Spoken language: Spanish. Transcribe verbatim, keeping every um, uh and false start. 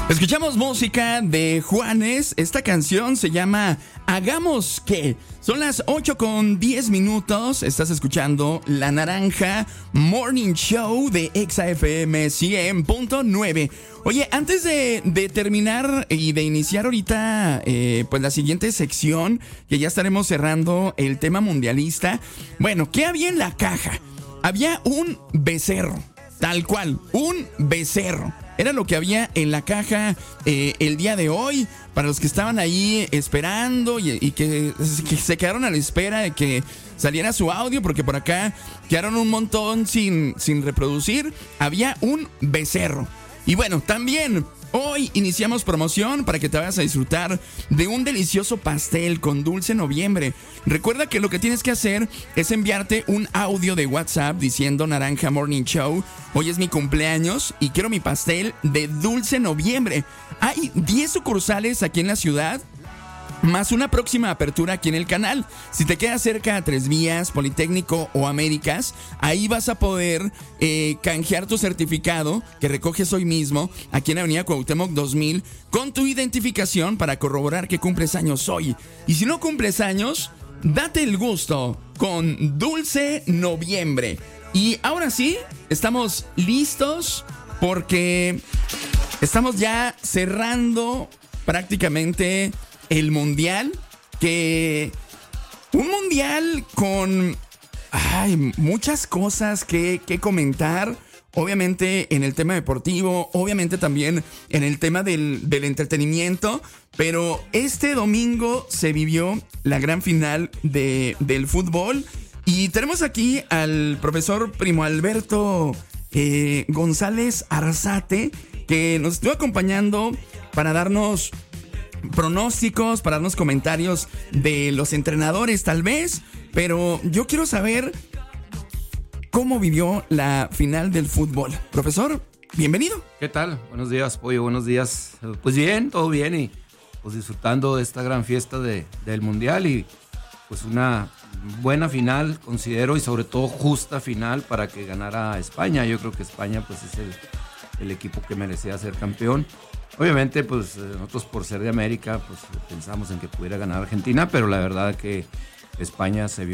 Escuchamos música de Juanes. Esta canción se llama Hagamos que. Son las ocho con diez minutos. Estás escuchando La Naranja Morning Show de Exa F M cien punto nueve. Oye, antes de, de terminar y de iniciar ahorita eh, pues la siguiente sección, que ya estaremos cerrando el tema mundialista. Bueno, ¿qué había en la caja? Había un becerro, tal cual, un becerro. Era lo que había en la caja eh, el día de hoy. Para los que estaban ahí esperando y, y que, que se quedaron a la espera de que saliera su audio, porque por acá quedaron un montón sin, sin reproducir. Había un becerro. Y bueno, también hoy iniciamos promoción para que te vayas a disfrutar de un delicioso pastel con Dulce Noviembre. Recuerda que lo que tienes que hacer es enviarte un audio de WhatsApp diciendo Naranja Morning Show, hoy es mi cumpleaños y quiero mi pastel de Dulce Noviembre. Hay diez sucursales aquí en la ciudad, más una próxima apertura aquí en el canal. Si te quedas cerca a Tres Vías, Politécnico o Américas, ahí vas a poder eh, canjear tu certificado que recoges hoy mismo aquí en Avenida Cuauhtémoc dos mil con tu identificación para corroborar que cumples años hoy. Y si no cumples años, date el gusto con Dulce Noviembre. Y ahora sí, estamos listos porque estamos ya cerrando prácticamente el mundial, que un mundial con ay, muchas cosas que, que comentar, obviamente en el tema deportivo, obviamente también en el tema del, del entretenimiento, pero este domingo se vivió la gran final de, del fútbol y tenemos aquí al profesor Primo Alberto eh, González Arzate, que nos estuvo acompañando para darnos pronósticos, para darnos comentarios de los entrenadores tal vez, pero yo quiero saber cómo vivió la final del fútbol. Profesor, bienvenido. ¿Qué tal? Buenos días, Pollo, buenos días. Pues bien, todo bien y pues disfrutando de esta gran fiesta de, del Mundial y pues una buena final, considero, y sobre todo justa final para que ganara España. Yo creo que España pues es el, el equipo que merecía ser campeón. Obviamente, pues nosotros por ser de América, pues pensamos en que pudiera ganar Argentina, pero la verdad que España se vio